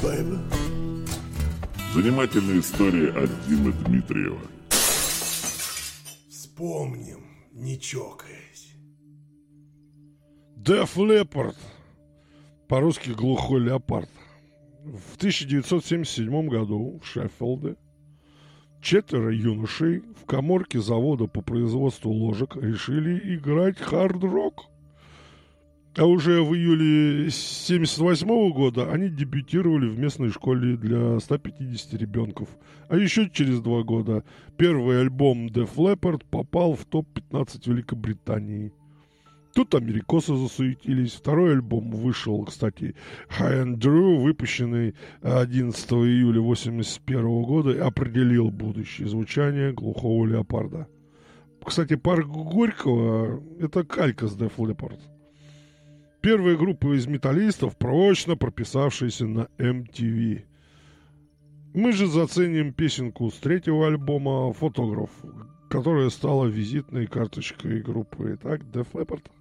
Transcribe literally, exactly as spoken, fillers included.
Занимательная история от Димы Дмитриева. Вспомним, не чокаясь. Def Leppard, по-русски глухой леопард. В тысяча девятьсот семьдесят седьмом году в Шеффилде четверо юношей в каморке завода по производству ложек решили играть хард-рок. А уже в июле семьдесят восьмого года они дебютировали в местной школе для ста пятидесяти ребенков. А еще через два года первый альбом Def Leppard попал в топ пятнадцать Великобритании. Тут америкосы засуетились. Второй альбом вышел, кстати, High and Drew, выпущенный одиннадцатого июля восемьдесят первого года, и определил будущее звучание глухого леопарда. Кстати, парк Горького – это калька с Def Leppard. Первая группа из металлистов, прочно прописавшаяся на эм ти ви. Мы же заценим песенку с третьего альбома «Фотограф», которая стала визитной карточкой группы. Итак, Def Leppard.